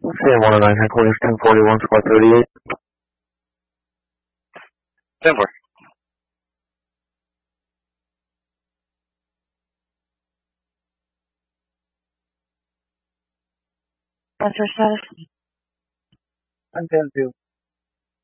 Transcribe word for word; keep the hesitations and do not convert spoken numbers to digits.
C M one oh nine headquarters, ten forty-one, squad thirty-eight. ten four. What's your status? I'm ten two.